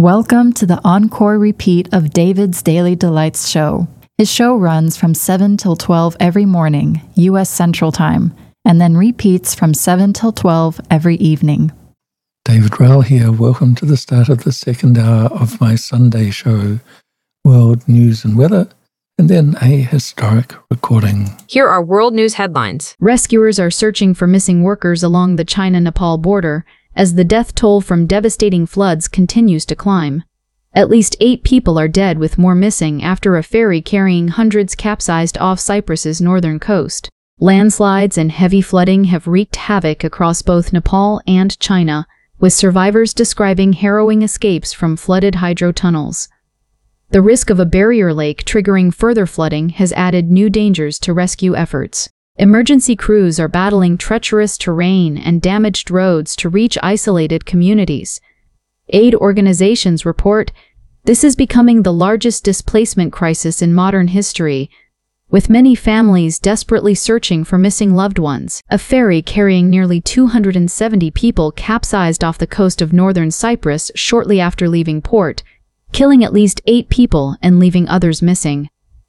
Welcome to the encore repeat of David's Daily Delights show. His show runs from 7 till 12 every morning, U.S. Central Time, and then repeats from 7 till 12 every evening. David Rowell here. Welcome to the start of the second hour of my Sunday show, World News and Weather, and then a historic recording. Here are world news headlines. Rescuers are searching for missing workers along the China-Nepal border as the death toll from devastating floods continues to climb. At least 8 people are dead, with more missing after a ferry carrying hundreds capsized off Cyprus's northern coast. Landslides and heavy flooding have wreaked havoc across both Nepal and China, with survivors describing harrowing escapes from flooded hydro tunnels. The risk of a barrier lake triggering further flooding has added new dangers to rescue efforts. Emergency crews are battling treacherous terrain and damaged roads to reach isolated communities. Aid organizations report this is becoming the largest displacement crisis in modern history, with many families desperately searching for missing loved ones. A ferry carrying nearly 270 people capsized off the coast of northern Cyprus shortly after leaving port, killing at least 8 people and leaving others missing.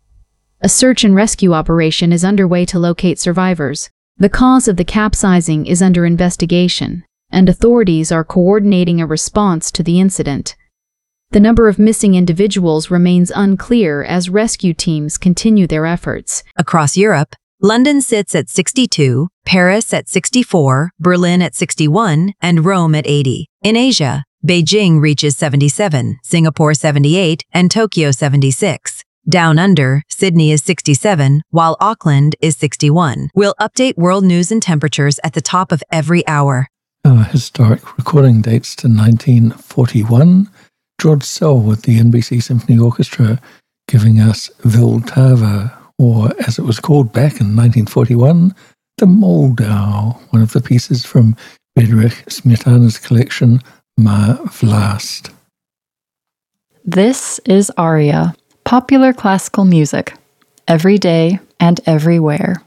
A search and rescue operation is underway to locate survivors. The cause of the capsizing is under investigation, and authorities are coordinating a response to the incident. The number of missing individuals remains unclear as rescue teams continue their efforts. Across Europe, London sits at 62, Paris at 64, Berlin at 61, and Rome at 80. In Asia, Beijing reaches 77, Singapore 78, and Tokyo 76. Down under, Sydney is 67, while Auckland is 61. We'll update world news and temperatures at the top of every hour. Our historic recording dates to 1941. George Szell with the NBC Symphony Orchestra giving us Vltava, or as it was called back in 1941, the Moldau, one of the pieces from Bedřich Smetana's collection, Ma Vlast. This is Aria, popular classical music, every day and everywhere.